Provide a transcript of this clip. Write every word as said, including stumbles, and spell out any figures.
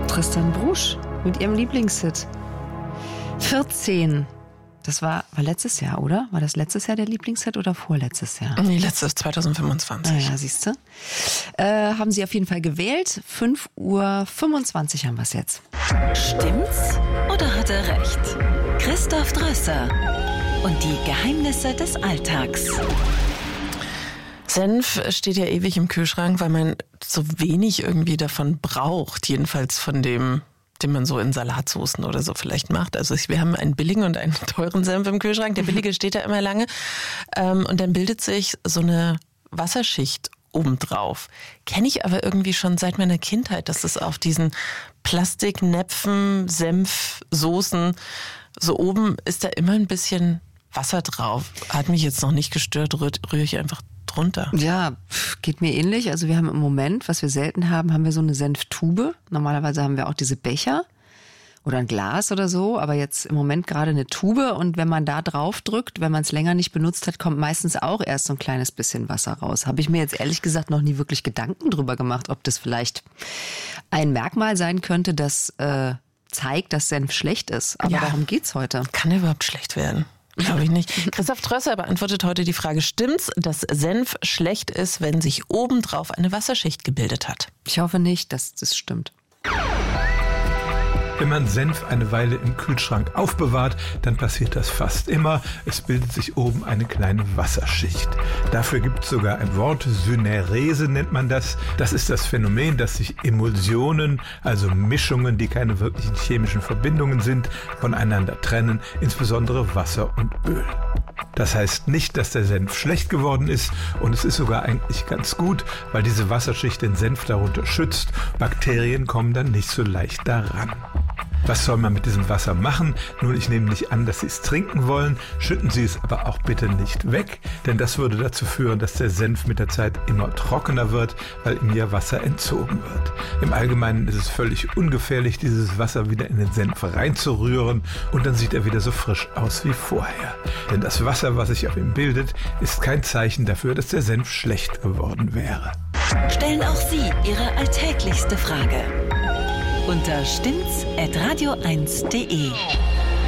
Tristan Brusch mit ihrem Lieblingshit. vierzehn. Das war, war letztes Jahr, oder? War das letztes Jahr der Lieblingshit oder vorletztes Jahr? Nee, letztes, zwanzig fünfundzwanzig. Ah ja, siehst du. Äh, haben Sie auf jeden Fall gewählt. fünf Uhr fünfundzwanzig haben wir es jetzt. Stimmt's oder hat er recht? Christoph Drösser und die Geheimnisse des Alltags. Senf steht ja ewig im Kühlschrank, weil man so wenig irgendwie davon braucht. Jedenfalls von dem, den man so in Salatsoßen oder so vielleicht macht. Also wir haben einen billigen und einen teuren Senf im Kühlschrank. Der billige steht da immer lange. Und dann bildet sich so eine Wasserschicht obendrauf. Kenne ich aber irgendwie schon seit meiner Kindheit, dass das auf diesen Plastiknäpfen, Senfsoßen, so oben ist da immer ein bisschen Wasser drauf. Hat mich jetzt noch nicht gestört, rühre rühr ich einfach drunter. Ja, geht mir ähnlich. Also wir haben im Moment, was wir selten haben, haben wir so eine Senftube. Normalerweise haben wir auch diese Becher oder ein Glas oder so, aber jetzt im Moment gerade eine Tube. Und wenn man da drauf drückt, wenn man es länger nicht benutzt hat, kommt meistens auch erst so ein kleines bisschen Wasser raus. Habe ich mir jetzt ehrlich gesagt noch nie wirklich Gedanken drüber gemacht, ob das vielleicht ein Merkmal sein könnte, das äh, zeigt, dass Senf schlecht ist. Aber ja, darum geht's heute. Kann der überhaupt schlecht werden? Glaube ich nicht. Christoph Drösser beantwortet heute die Frage, stimmt's, dass Senf schlecht ist, wenn sich obendrauf eine Wasserschicht gebildet hat? Ich hoffe nicht, dass das stimmt. Wenn man Senf eine Weile im Kühlschrank aufbewahrt, dann passiert das fast immer. Es bildet sich oben eine kleine Wasserschicht. Dafür gibt es sogar ein Wort, Synerese nennt man das. Das ist das Phänomen, dass sich Emulsionen, also Mischungen, die keine wirklichen chemischen Verbindungen sind, voneinander trennen, insbesondere Wasser und Öl. Das heißt nicht, dass der Senf schlecht geworden ist, und es ist sogar eigentlich ganz gut, weil diese Wasserschicht den Senf darunter schützt. Bakterien kommen dann nicht so leicht daran. Was soll man mit diesem Wasser machen? Nun, ich nehme nicht an, dass Sie es trinken wollen. Schütten Sie es aber auch bitte nicht weg, denn das würde dazu führen, dass der Senf mit der Zeit immer trockener wird, weil ihm ja Wasser entzogen wird. Im Allgemeinen ist es völlig ungefährlich, dieses Wasser wieder in den Senf reinzurühren, und dann sieht er wieder so frisch aus wie vorher. Denn das Wasser, was sich auf ihm bildet, ist kein Zeichen dafür, dass der Senf schlecht geworden wäre. Stellen auch Sie Ihre alltäglichste Frage unter stimmt's at radio eins punkt de.